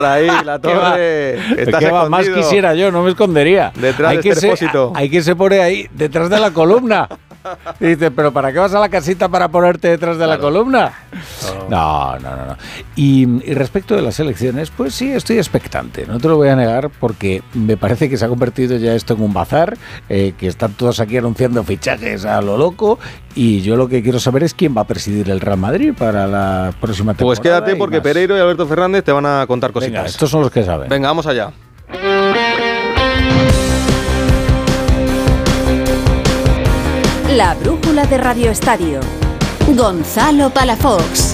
ahí, la torre. Estás escondido. Más quisiera yo, no me escondería. Detrás de este depósito. Hay que se pone ahí, detrás de la columna. Y dices, ¿pero para qué vas a la casita para ponerte detrás de la columna? No. Y respecto de las elecciones, pues sí, estoy expectante. No te lo voy a negar porque me parece que se ha convertido ya esto en un bazar, que están todos aquí anunciando fichajes a lo loco. Y yo lo que quiero saber es quién va a presidir el Real Madrid para la próxima temporada. Pues quédate porque Pereiro y Alberto Fernández te van a contar cositas. Venga, estos son los que saben. Venga, vamos allá. La brújula de Radio Estadio. Gonzalo Palafox.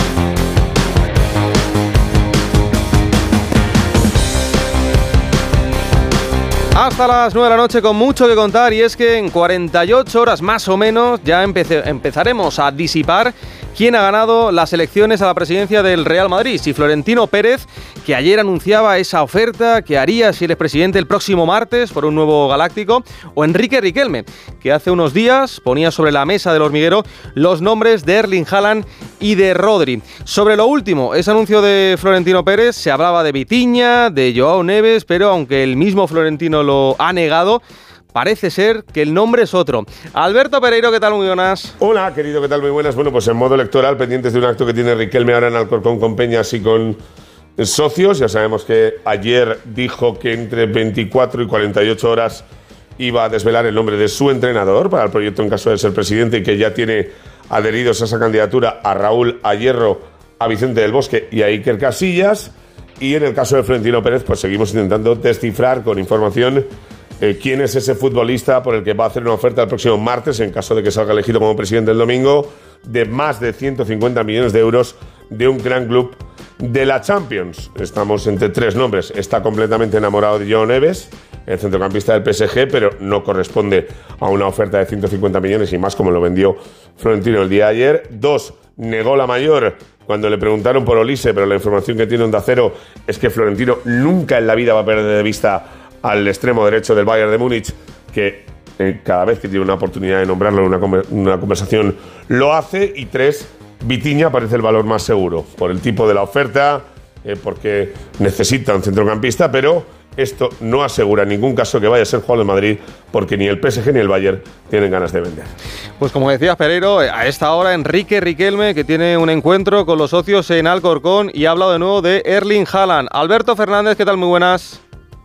Hasta las 9 de la noche con mucho que contar, y es que en 48 horas más o menos ya empezaremos a disipar quién ha ganado las elecciones a la presidencia del Real Madrid. Si Florentino Pérez, que ayer anunciaba esa oferta que haría si él es presidente el próximo martes por un nuevo galáctico, o Enrique Riquelme, que hace unos días ponía sobre la mesa del hormiguero los nombres de Erling Haaland y de Rodri. Sobre lo último, ese anuncio de Florentino Pérez, se hablaba de Vitinha, de Joao Neves, pero aunque el mismo Florentino lo ha negado, parece ser que el nombre es otro. Alberto Pereiro, ¿qué tal? Muy buenas. Hola, querido, ¿qué tal? Muy buenas. Bueno, pues en modo electoral, pendientes de un acto que tiene Riquelme ahora en Alcorcón con Peñas y con socios. Ya sabemos que ayer dijo que entre 24 y 48 horas iba a desvelar el nombre de su entrenador para el proyecto en caso de ser presidente, y que ya tiene adheridos a esa candidatura a Raúl, a Hierro, a Vicente del Bosque y a Iker Casillas. Y en el caso de Florentino Pérez, pues seguimos intentando descifrar con información quién es ese futbolista por el que va a hacer una oferta el próximo martes, en caso de que salga elegido como presidente el domingo, de más de 150 millones de euros de un gran club de la Champions. Estamos entre tres nombres. Está completamente enamorado de Joao Neves, el centrocampista del PSG, pero no corresponde a una oferta de 150 millones y más como lo vendió Florentino el día de ayer. 2, negó la mayor cuando le preguntaron por Olise, pero la información que tiene Onda Cero es que Florentino nunca en la vida va a perder de vista al extremo derecho del Bayern de Múnich, que cada vez que tiene una oportunidad de nombrarlo en una conversación lo hace. Y 3, Vitinha parece el valor más seguro por el tipo de la oferta, porque necesita un centrocampista, pero esto no asegura en ningún caso que vaya a ser jugador de Madrid, porque ni el PSG ni el Bayern tienen ganas de vender. Pues como decías, Pereiro, a esta hora Enrique Riquelme, que tiene un encuentro con los socios en Alcorcón y ha hablado de nuevo de Erling Haaland. Alberto Fernández, ¿qué tal? Muy buenas.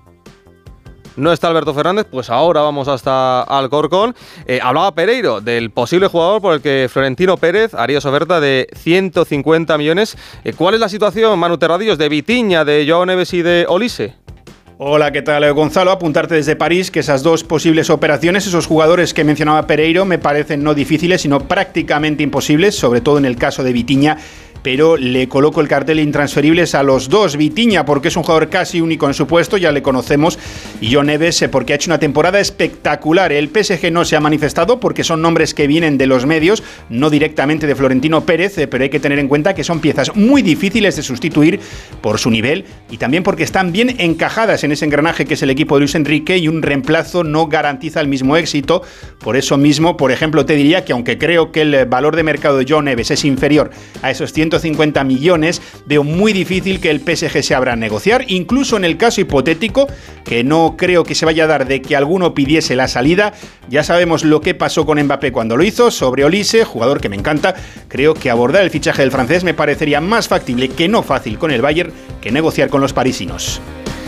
No está Alberto Fernández, pues ahora vamos hasta Alcorcón. Hablaba Pereiro del posible jugador por el que Florentino Pérez haría su oferta de 150 millones. ¿Cuál es la situación, Manu Terradillos, de Vitinha, de Joao Neves y de Olise? Hola, ¿qué tal, Gonzalo? Apuntarte desde París que esas dos posibles operaciones, esos jugadores que mencionaba Pereiro, me parecen no difíciles, sino prácticamente imposibles, sobre todo en el caso de Vitinha, pero le coloco el cartel intransferibles a los dos. Vitinha, porque es un jugador casi único en su puesto, ya le conocemos, y Joao Neves, porque ha hecho una temporada espectacular. El PSG no se ha manifestado porque son nombres que vienen de los medios, no directamente de Florentino Pérez, pero hay que tener en cuenta que son piezas muy difíciles de sustituir por su nivel y también porque están bien encajadas en ese engranaje que es el equipo de Luis Enrique, y un reemplazo no garantiza el mismo éxito. Por eso mismo, por ejemplo, te diría que aunque creo que el valor de mercado de Joao Neves es inferior a esos 150 millones, veo muy difícil que el PSG se abra a negociar, incluso en el caso hipotético, que no creo que se vaya a dar, de que alguno pidiese la salida. Ya sabemos lo que pasó con Mbappé cuando lo hizo. Sobre Olise, jugador que me encanta, creo que abordar el fichaje del francés me parecería más factible que no fácil con el Bayern, que negociar con los parisinos.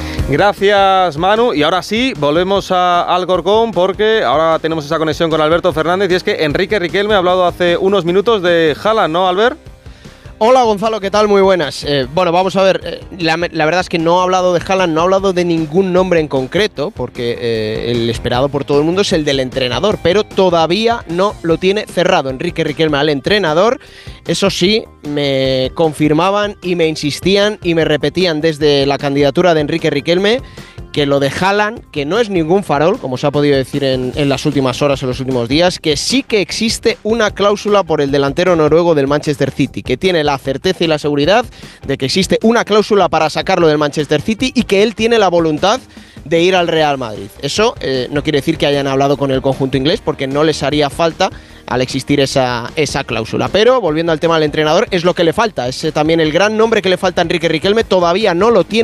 Gracias, Manu. Y ahora sí, volvemos a Alcorcón, porque ahora tenemos esa conexión con Alberto Fernández, y es que Enrique Riquelme ha hablado hace unos minutos de Haaland, ¿no, Albert? Hola, Gonzalo, ¿qué tal? Muy buenas. Bueno, vamos a ver, la verdad es que no ha hablado de Haaland, no ha hablado de ningún nombre en concreto, porque el esperado por todo el mundo es el del entrenador, pero todavía no lo tiene cerrado Enrique Riquelme al entrenador. Eso sí, me confirmaban y me insistían y me repetían desde la candidatura de Enrique Riquelme que lo de Haaland, que no es ningún farol, como se ha podido decir en las últimas horas, en los últimos días, que sí que existe una cláusula por el delantero noruego del Manchester City, que tiene la certeza y la seguridad de que existe una cláusula para sacarlo del Manchester City y que él tiene la voluntad de ir al Real Madrid. Eso no quiere decir que hayan hablado con el conjunto inglés, porque no les haría falta al existir esa cláusula. Pero volviendo al tema del entrenador, es lo que le falta, es también el gran nombre que le falta a Enrique Riquelme, todavía no lo tiene